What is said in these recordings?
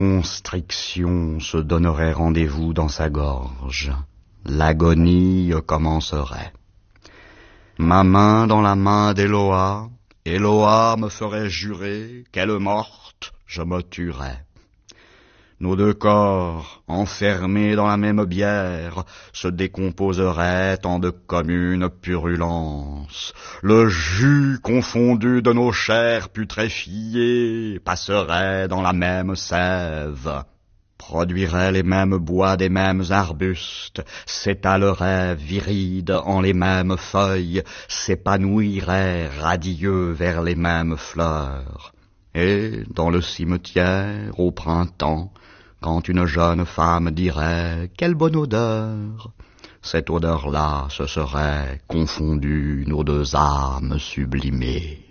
Constriction se donnerait rendez-vous dans sa gorge. L'agonie commencerait. Ma main dans la main d'Eloa, Eloa me ferait jurer qu'elle morte, je me tuerais. Nos deux corps, enfermés dans la même bière, se décomposeraient en de communes purulences. Le jus confondu de nos chairs putréfiées passerait dans la même sève, produirait les mêmes bois des mêmes arbustes, s'étalerait viride en les mêmes feuilles, s'épanouirait radieux vers les mêmes fleurs. Et dans le cimetière, au printemps, quand une jeune femme dirait « Quelle bonne odeur !» cette odeur-là, ce serait confondue nos deux âmes sublimées.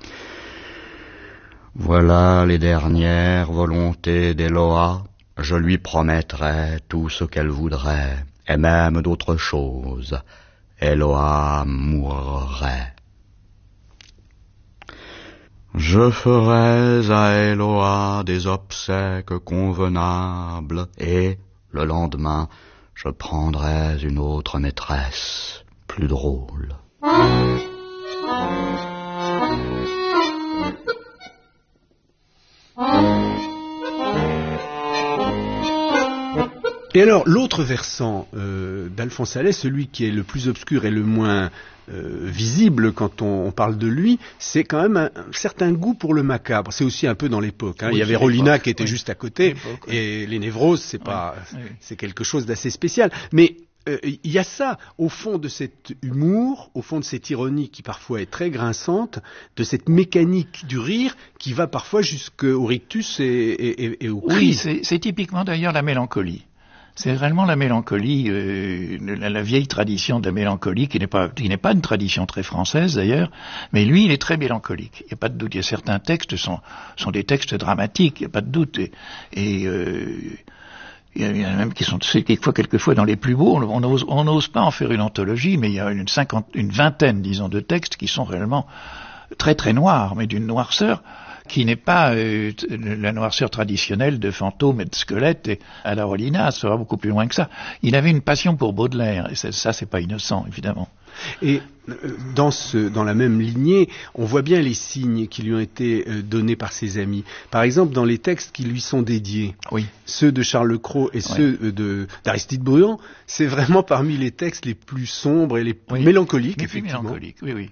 Voilà les dernières volontés d'Eloa. Je lui promettrai tout ce qu'elle voudrait, et même d'autres choses. Eloa mourrait. Je ferais à Eloa des obsèques convenables, et, le lendemain, je prendrais une autre maîtresse, plus drôle. Et alors, l'autre versant d'Alphonse Allais, celui qui est le plus obscur et le moins visible quand on parle de lui, c'est quand même un certain goût pour le macabre. C'est aussi un peu dans l'époque. Hein. Oui, il y avait Rollinat qui était juste à côté, et les névroses, c'est quelque chose d'assez spécial. Mais il y a ça, au fond de cet humour, au fond de cette ironie qui parfois est très grinçante, de cette mécanique du rire qui va parfois jusqu'au rictus et au cri. Oui, c'est typiquement d'ailleurs la mélancolie. C'est réellement la mélancolie, la vieille tradition de la mélancolie, qui n'est pas une tradition très française d'ailleurs, mais lui, il est très mélancolique. Il n'y a pas de doute. Il y a certains textes sont des textes dramatiques, il n'y a pas de doute. Et il y en a même qui sont quelquefois dans les plus beaux. On n'ose pas en faire une anthologie, mais il y a une vingtaine, disons, de textes qui sont réellement très très noirs, mais d'une noirceur qui n'est pas la noirceur traditionnelle de fantômes et de squelettes et à la Rollinat, ça va beaucoup plus loin que ça. Il avait une passion pour Baudelaire, et ça c'est pas innocent, évidemment. Et dans la même lignée, on voit bien les signes qui lui ont été donnés par ses amis. Par exemple, dans les textes qui lui sont dédiés, oui. Ceux de Charles Cros et ceux d'Aristide Bruand, c'est vraiment parmi les textes les plus sombres et les plus mélancoliques, les effectivement. Plus mélancoliques, oui.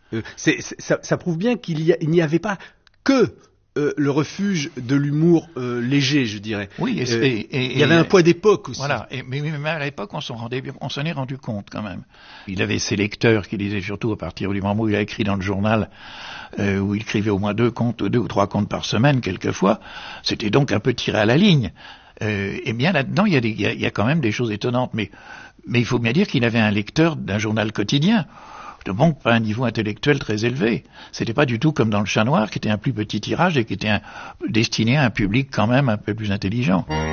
Ça prouve bien qu'il n'y avait pas que le refuge de l'humour léger, je dirais. Oui, il y avait un poids d'époque aussi. Voilà, mais à l'époque, on s'en est rendu compte quand même. Il avait ses lecteurs qui lisaient surtout à partir du moment où il a écrit dans le journal, où il écrivait au moins 2 ou 3 contes par semaine, quelquefois. C'était donc un peu tiré à la ligne. Et bien là-dedans, il y a quand même des choses étonnantes. Mais il faut bien dire qu'il avait un lecteur d'un journal quotidien. Donc pas un niveau intellectuel très élevé. C'était pas du tout comme dans le Chat Noir, qui était un plus petit tirage et qui était destiné à un public quand même un peu plus intelligent.